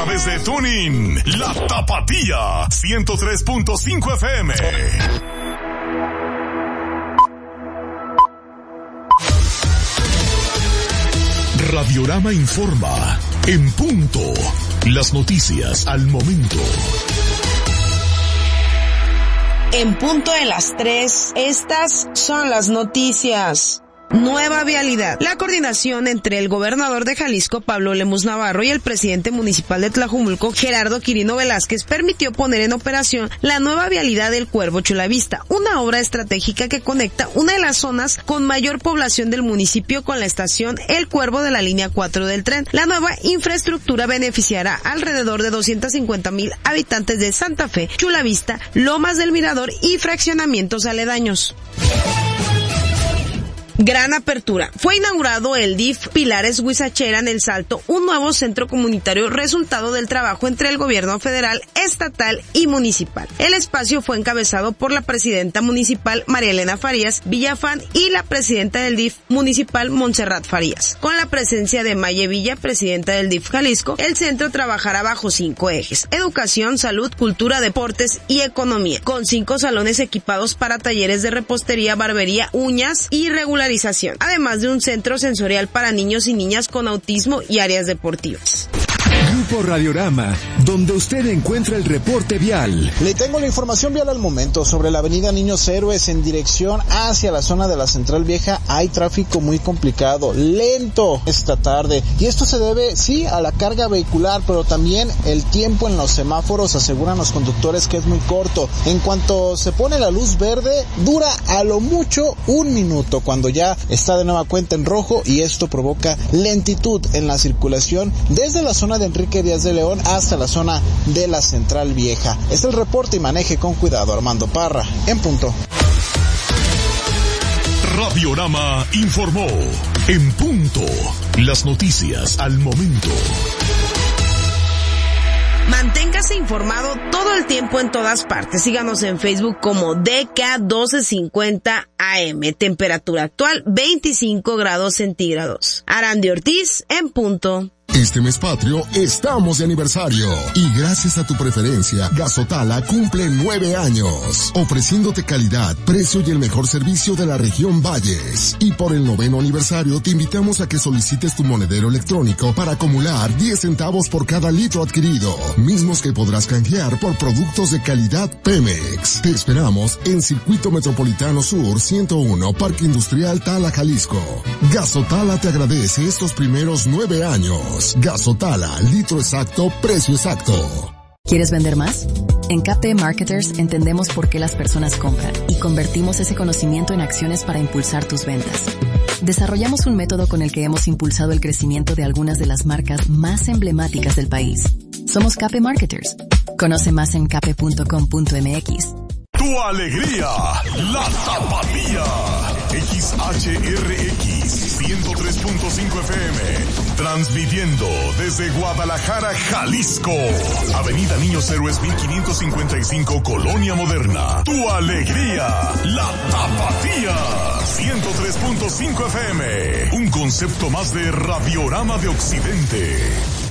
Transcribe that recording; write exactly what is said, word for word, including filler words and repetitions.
través de TuneIn, La Tapatía, ciento tres punto cinco F M. Radiorama informa, en punto, las noticias al momento. En punto de las tres, estas son las noticias. Nueva vialidad. La coordinación entre el gobernador de Jalisco, Pablo Lemus Navarro, y el presidente municipal de Tlajumulco, Gerardo Quirino Velázquez, permitió poner en operación la nueva vialidad del Cuervo Chulavista, una obra estratégica que conecta una de las zonas con mayor población del municipio con la estación El Cuervo de la línea cuatro del tren. La nueva infraestructura beneficiará alrededor de doscientos cincuenta mil habitantes de Santa Fe, Chulavista, Lomas del Mirador y fraccionamientos aledaños. Gran apertura. Fue inaugurado el D I F Pilares Huizachera en El Salto, un nuevo centro comunitario resultado del trabajo entre el gobierno federal, estatal y municipal. El espacio fue encabezado por la presidenta municipal María Elena Farías Villafán y la presidenta del D I F municipal Montserrat Farías. Con la presencia de Maye Villa, presidenta del D I F Jalisco, el centro trabajará bajo cinco ejes: educación, salud, cultura, deportes y economía, con cinco salones equipados para talleres de repostería, barbería, uñas y regularización, además de un centro sensorial para niños y niñas con autismo y áreas deportivas. Grupo Radiorama, donde usted encuentra el reporte vial. Le tengo la información vial al momento. Sobre la avenida Niños Héroes en dirección hacia la zona de la Central Vieja hay tráfico muy complicado, lento esta tarde. Y esto se debe, sí, a la carga vehicular, pero también el tiempo en los semáforos, aseguran los conductores, que es muy corto. En cuanto se pone la luz verde, dura a lo mucho un minuto, cuando ya está de nueva cuenta en rojo, y esto provoca lentitud en la circulación desde la zona de Enrique Díaz de León hasta la zona de la Central Vieja. Es el reporte y maneje con cuidado. Armando Parra, en punto. Radiorama informó, en punto, las noticias al momento. Manténgase informado todo el tiempo en todas partes. Síganos en Facebook como D K doce cincuenta A M. Temperatura actual veinticinco grados centígrados. Arandi Ortiz, en punto. Este mes patrio estamos de aniversario y gracias a tu preferencia, Gasotala cumple nueve años, ofreciéndote calidad, precio y el mejor servicio de la región Valles. Y por el noveno aniversario te invitamos a que solicites tu monedero electrónico para acumular diez centavos por cada litro adquirido, mismos que podrás canjear por productos de calidad Pemex. Te esperamos en Circuito Metropolitano Sur ciento uno, Parque Industrial Tala, Jalisco. Gasotala te agradece estos primeros nueve años. Gasotala, litro exacto, precio exacto. ¿Quieres vender más? En K P Marketers entendemos por qué las personas compran y convertimos ese conocimiento en acciones para impulsar tus ventas. Desarrollamos un método con el que hemos impulsado el crecimiento de algunas de las marcas más emblemáticas del país. Somos K P Marketers. Conoce más en k p punto com punto m x. Tu alegría, La Tapatía. X H R X ciento tres punto cinco F M, transmitiendo desde Guadalajara, Jalisco. Avenida Niños Héroes mil quinientos cincuenta y cinco, Colonia Moderna. Tu alegría, La Tapatía. ciento tres punto cinco F M, un concepto más de Radiorama de Occidente.